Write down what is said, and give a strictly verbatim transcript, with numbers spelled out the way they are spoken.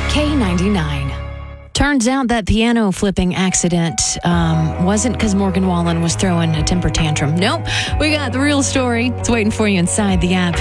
K ninety-nine. Turns out that piano flipping accident um, wasn't because Morgan Wallen was throwing a temper tantrum. Nope. We got the real story. It's waiting for you inside the app.